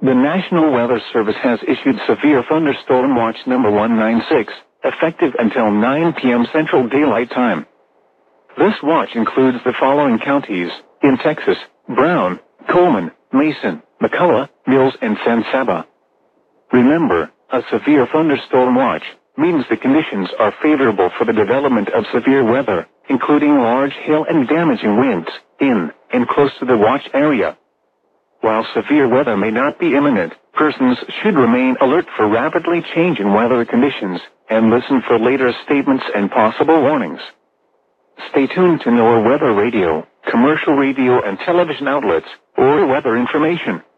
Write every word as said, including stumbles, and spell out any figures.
The National Weather Service has issued Severe Thunderstorm Watch number one ninety-six, effective until nine p m Central Daylight Time. This watch includes the following counties in Texas: Brown, Coleman, Mason, McCullough, Mills, and San Saba. Remember, a severe thunderstorm watch means the conditions are favorable for the development of severe weather, including large hail and damaging winds, in and close to the watch area. While severe weather may not be imminent, persons should remain alert for rapidly changing weather conditions and listen for later statements and possible warnings. Stay tuned to NOAA Weather Radio, commercial radio and television outlets, or weather information.